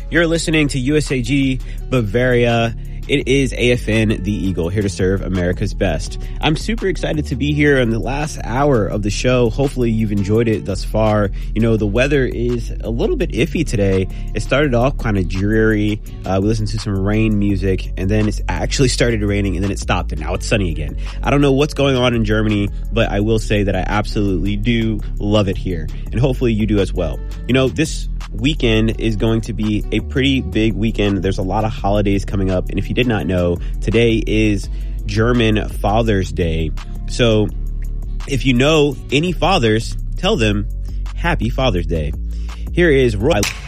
You're listening to USAG Bavaria. It is AFN The Eagle, here to serve America's best. I'm super excited to be here in the last hour of the show. Hopefully you've enjoyed it thus far. You know, the weather is a little bit iffy today. It started off kind of dreary. We listened to some rain music, and then it's actually started raining, and then it stopped, and now it's sunny again. I don't know what's going on in Germany, but I will say that I absolutely do love it here, and hopefully you do as well. You know, this weekend is going to be a pretty big weekend. There's a lot of holidays coming up, and if you did not know, today is German Father's Day. So if you know any fathers, tell them Happy Father's Day. Here is Roy.